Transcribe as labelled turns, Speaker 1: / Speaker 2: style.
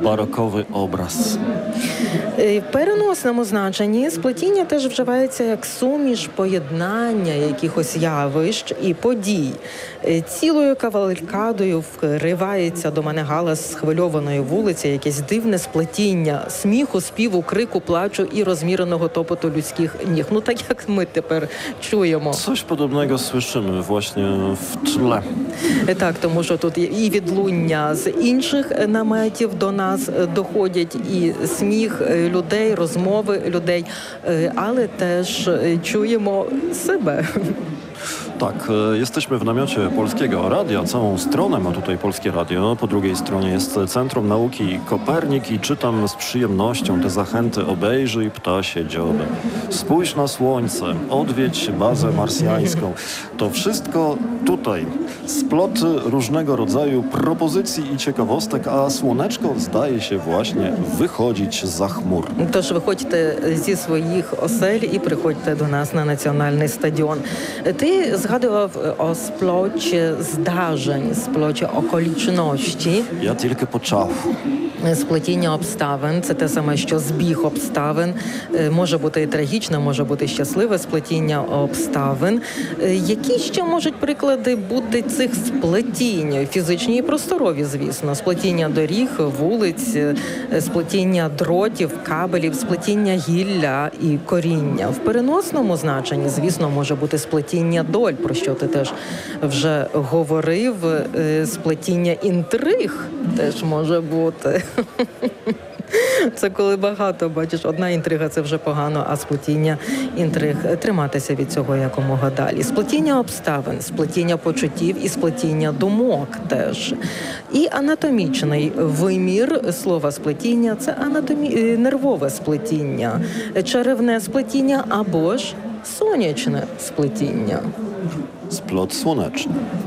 Speaker 1: barokowy obraz.
Speaker 2: В переносному значенні сплетіння теж вживається як суміш поєднання якихось явищ і подій. Цілою кавалькадою вривається до мене галас схвильованої вулиці, якесь дивне сплетіння сміху, співу, крику, плачу і розміреного топоту людських ніг. Ну так як ми тепер чуємо.
Speaker 1: Coś podobnego słyszymy właśnie w tle.
Speaker 2: Так, тому що тут і відлуння з інших наметів до нас доходять, і сміх людей, розмови людей, але теж чуємо себе.
Speaker 1: Tak, jesteśmy w namiocie Polskiego Radia, całą stronę ma tutaj Polskie Radio, po drugiej stronie jest Centrum Nauki Kopernik i czytam z przyjemnością te zachęty: obejrzyj ptasie dziobę, spójrz na słońce, odwiedź bazę marsjańską. To wszystko tutaj, splot różnego rodzaju propozycji i ciekawostek, a słoneczko zdaje się właśnie wychodzić za chmur.
Speaker 2: Тож виходьте зі своїх осель і приходьте до нас на національний стадіон. Ти згадував о сплоті зdarzeń, сплоті околічності.
Speaker 1: Ja tylko począł.
Speaker 2: Сплетіння обставин – це те саме, що збіг обставин. Може бути і трагічне, може бути щасливе сплетіння обставин. Які ще можуть приклади бути цих сплетінь? Фізичні і просторові, звісно. Сплетіння доріг, вулиць, сплетіння дротів, кабелів, сплетіння гілля і коріння. В переносному значенні, звісно, може бути сплетіння доль, про що ти теж вже говорив. Сплетіння інтриг теж може бути. Це коли багато, бачиш, одна інтрига – це вже погано, а сплетіння інтриг – триматися від цього якомога далі. Сплетіння обставин, сплетіння почуттів і сплетіння думок теж. І анатомічний вимір слова сплетіння – це нервове сплетіння, черевне сплетіння або ж сонячне сплетіння.
Speaker 1: Splot słoneczny.